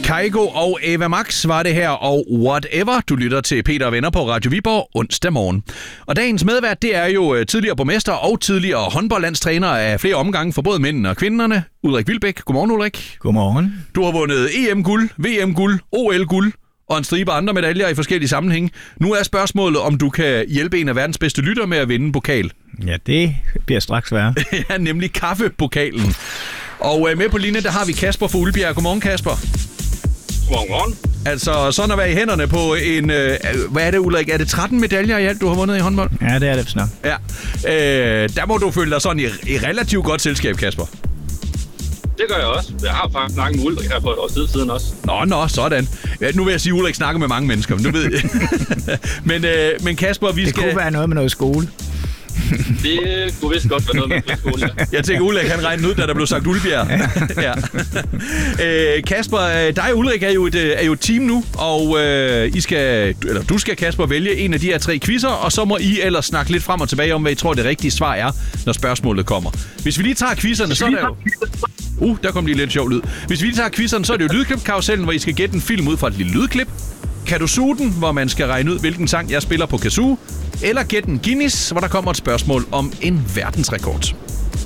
Kygo og Ava Max var det her, og Whatever. Du lytter til Peter og Venner på Radio Viborg onsdag morgen. Og dagens medvært, det er jo tidligere borgmester og tidligere håndboldlandstræner af flere omgange for både mændene og kvinderne. Ulrik Wilbæk. Godmorgen, Ulrik. Godmorgen. Du har vundet EM-guld, VM-guld, OL-guld og en stribe andre medaljer i forskellige sammenhænge. Nu er spørgsmålet, om du kan hjælpe en af verdens bedste lytter med at vinde en pokal. Ja, det bliver straks værre. Ja, nemlig kaffepokalen. Og med på linjen, der har vi Kasper fra Ulbjerg. Godmorgen, Kasper. Godmorgen. Altså, sådan at være i hænderne på en... hvad er det, Ulrik? Er det 13 medaljer i alt, du har vundet i håndbold? Ja, det er det nok. Ja. Der må du føle dig sådan i relativt godt selskab, Kasper. Det gør jeg også. Jeg har faktisk snakket med Ulrik her for et års tid siden også. Nå, sådan. Ja, nu vil jeg sige, at Ulrik snakker med mange mennesker, men nu ved jeg. men Kasper, vi skal... Det kunne være noget med noget skole. Det kunne vist godt være noget med friskole, ja. Jeg tænker, Ulrik han regnede ud, da der blev sagt Ulbjerg. Ja. Kasper, dig og Ulrik er jo et team nu, og du skal, Kasper, vælge en af de her 3 quizzer, og så må I ellers snakke lidt frem og tilbage om, hvad I tror, det rigtige svar er, når spørgsmålet kommer. Hvis vi lige tager quizzerne, så er der jo... der kom lige lidt sjov lyd. Hvis vi lige tager quizzerne, så er det jo lydklip-karusellen, hvor I skal gætte en film ud fra et lille lydklip. Kan du suge den, hvor man skal regne ud, hvilken sang jeg spiller på kazoo? Eller gæt en Guinness, hvor der kommer et spørgsmål om en verdensrekord.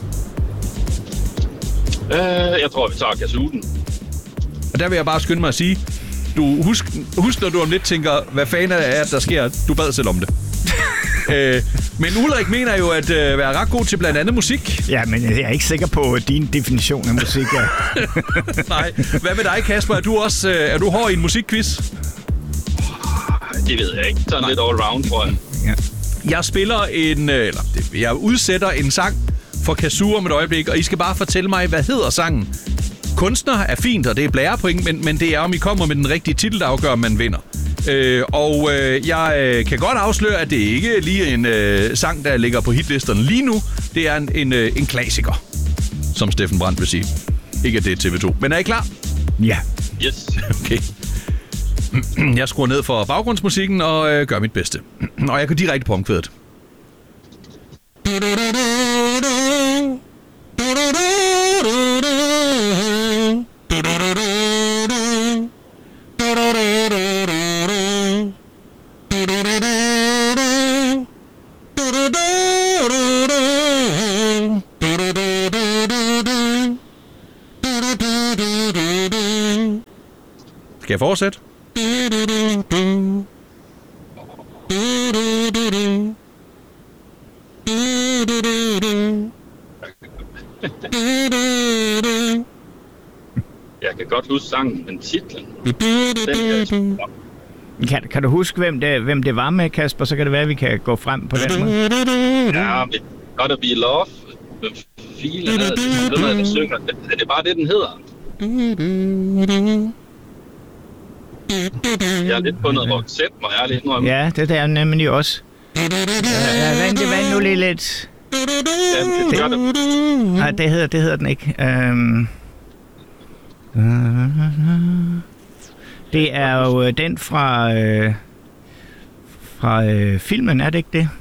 Jeg tror, vi tager kazooen. Og der vil jeg bare skynde mig at sige, du husk når du om lidt tænker, hvad fanden er det, der sker? Du bad selv om det. Men Ulrik mener jo at være ret god til blandt andet musik. Ja, men jeg er ikke sikker på din definition af musik. Ja. Nej. Hvad med dig, Kasper? Er du hård i en musikquiz? Det ved jeg ikke. Sådan lidt all round, tror jeg. Ja. Jeg udsætter en sang for kazoo om et øjeblik, og I skal bare fortælle mig, hvad hedder sangen? Kunstner er fint, og det er blærepoint, men det er, om I kommer med den rigtige titel, der afgør, om man vinder. Jeg kan godt afsløre, at det ikke er lige en sang, der ligger på hitlisterne lige nu. Det er en klassiker, som Steffen Brandt vil sige. Ikke at det er TV2. Men er I klar? Ja. Yes. Okay. Jeg skruer ned for baggrundsmusikken og gør mit bedste. Og jeg går direkte på omkvædet. Skal jeg fortsætte? Jeg kan godt huske sangen, men titlen... Kan du huske, hvem det var med, Kasper? Så kan det være, at vi kan gå frem på den måde. Ja, men Gotta Be Love. Hvem filen er det, der synger? Er det bare det, den hedder? Jeg er lidt på noget Roxette, må jeg lidt nu. Ja, det er nemlig også. Vand nu lige lidt. Ja, det gør det. Nej, det hedder den ikke. Det er jo den fra filmen, er det ikke det?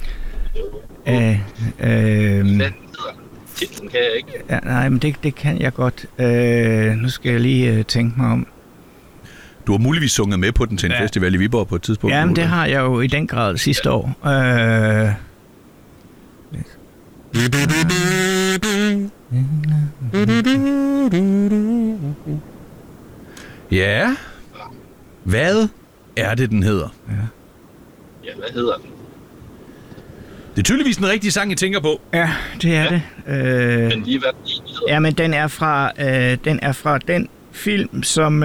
Titlen kan jeg ikke. Ja, nej, men det kan jeg godt. Nu skal jeg lige tænke mig om. Du har muligvis sunget med på den til en festival i Viborg på et tidspunkt. Ja, men det har jeg jo i den grad sidste år. Ja. Hvad er det, den hedder? Ja, hvad hedder den? Det er tydeligvis den rigtige sang, I tænker på. Ja, det er det. Men lige hvad den hedder? Ja, men den er fra den film, som...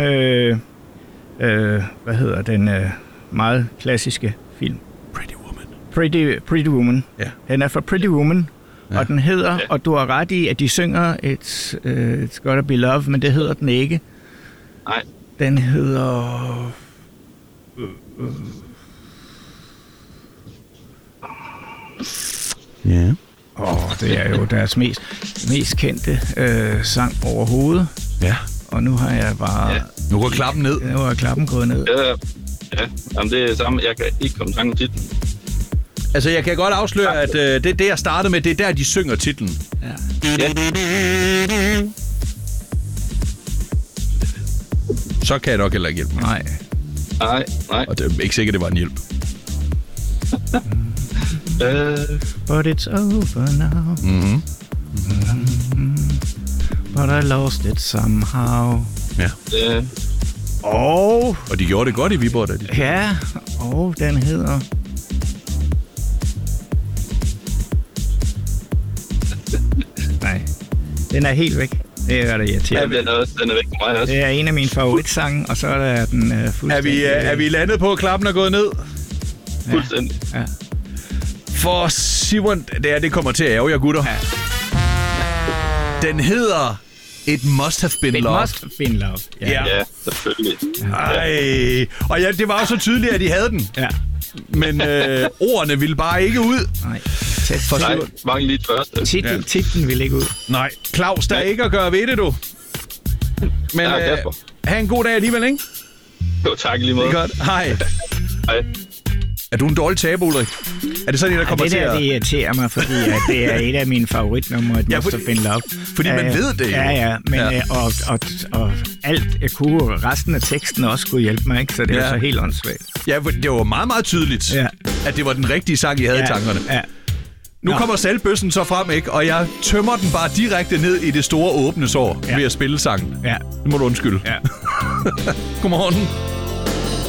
hvad hedder den meget klassiske film? Pretty Woman. Pretty Woman. Ja. Den er fra Pretty Woman, og den hedder, og du har ret i, at de synger It's Gotta Be Love, men det hedder den ikke. Nej. Den hedder... Ja. Det er jo deres mest kendte sang overhovedet. Ja. Og nu har jeg bare... Ja. Nu går klappen ned. Nu er klappen gået ned. Ja, jamen det er samme. Jeg kan ikke komme sammen med titlen. Altså, jeg kan godt afsløre, at det jeg startede med, det er der, de synger titlen. Ja. så kan jeg nok heller ikke hjælpe mig. Nej. Nej. Og det er ikke sikkert, det var en hjælp. But it's over now. Mhm. But I lost it somehow. Ja. Og de gjorde det godt i Viborg, da de... ja, og den hedder... Nej, den er helt væk. Det er det Ja, irriterende. den er væk fra mig også. Det er en af mine favoritsange, og så er den fuldstændig... Er vi landet på, at klappen er gået ned? Fuldstændig. Ja. For Simon, det kommer til at ærge jer, gutter. Ja. Den hedder It Must Have Been It Love. must have been love. Ja. Ja, selvfølgelig. Ej. Og ja, det var jo så tydeligt, at de havde den. Ja. Men ordene ville bare ikke ud. Nej. Tæt for Nej, mange lige første. Titlen vil ikke ud. Nej. Claus, der er ikke at gøre ved det, du. Men Ja, Kasper. have en god dag alligevel, ikke? Jo, tak i lige måde. Det er godt. Hej. Hej. Er du en dårlig taber, Ulrik? Er det sådan, der kommer Det til at... det irriterer mig, fordi at det er et af mine favoritnumre, It Must Have Been Love. Fordi man ved det jo. Ja, men og alt, jeg kunne resten af teksten også kunne hjælpe mig, ikke? Så det er så helt åndssvagt. Ja, det var meget, meget tydeligt, at det var den rigtige sang, I havde i tankerne. Ja. Nu kommer saltbøssen så frem, ikke? Og jeg tømmer den bare direkte ned i det store åbne sår ved at spille sangen. Ja. Det må du undskylde. Ja. Godmorgen.